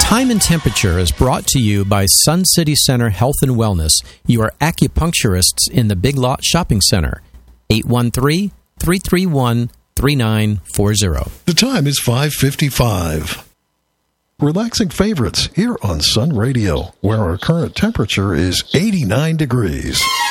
Time and Temperature is brought to you by Sun City Center Health and Wellness, your acupuncturists in the Big Lot Shopping Center. 813-331-3940. The time is 5:55. Relaxing favorites here on Sun Radio, where our current temperature is 89 degrees.